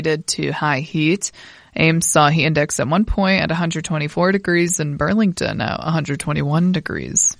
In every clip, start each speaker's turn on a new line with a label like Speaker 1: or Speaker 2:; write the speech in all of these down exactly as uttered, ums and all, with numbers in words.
Speaker 1: to high heat. Ames saw heat index at one point at one hundred twenty-four degrees and Burlington at one hundred twenty-one degrees.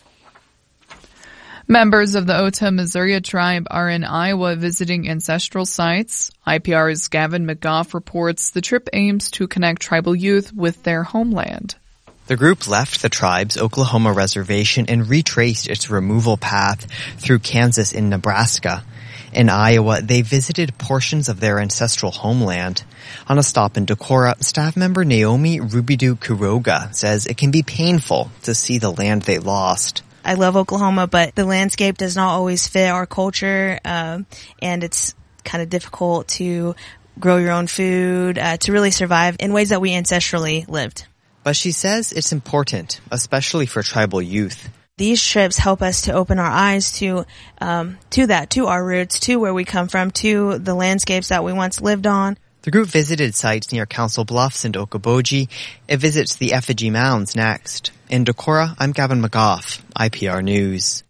Speaker 1: Members of the Otoe Missouri tribe are in Iowa visiting ancestral sites. I P R's Gavin McGough reports the trip aims to connect tribal youth with their homeland.
Speaker 2: The group left the tribe's Oklahoma reservation and retraced its removal path through Kansas and Nebraska. In Iowa, they visited portions of their ancestral homeland. On a stop in Decorah, staff member Naomi Rubidoux Kuroga says it can be painful to see the land they lost.
Speaker 3: I love Oklahoma, but the landscape does not always fit our culture, um, and it's kind of difficult to grow your own food, uh, to really survive in ways that we ancestrally lived.
Speaker 2: But she says it's important, especially for tribal youth.
Speaker 3: These trips help us to open our eyes to um, to that, to our roots, to where we come from, to the landscapes that we once lived on.
Speaker 2: The group visited sites near Council Bluffs and Okoboji. It visits the effigy mounds next. In Decorah, I'm Gavin McGough, I P R News.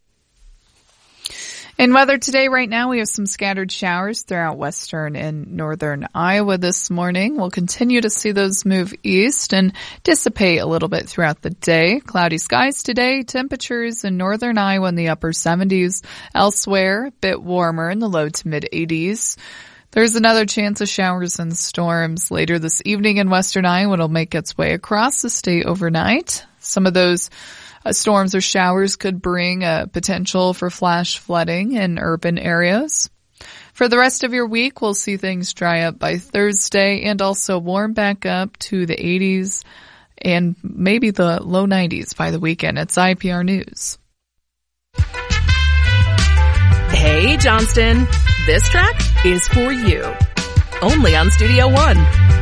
Speaker 1: In weather today, right now, we have some scattered showers throughout western and northern Iowa this morning. We'll continue to see those move east and dissipate a little bit throughout the day. Cloudy skies today, temperatures in northern Iowa in the upper seventies. Elsewhere, a bit warmer in the low to mid eighties. There's another chance of showers and storms later this evening in western Iowa. It'll make its way across the state overnight. Some of those uh, storms or showers could bring a potential for flash flooding in urban areas. For the rest of your week, we'll see things dry up by Thursday and also warm back up to the eighties and maybe the low nineties by the weekend. It's I P R News.
Speaker 4: Hey, Johnston. This track is for you. Only on Studio One.